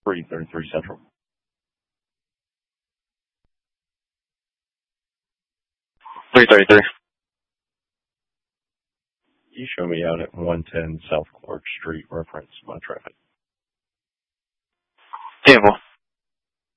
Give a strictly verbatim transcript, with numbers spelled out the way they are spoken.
three thirty-three Central. three thirty-three. You show me out at one ten South Clark Street, reference my traffic. Beautiful.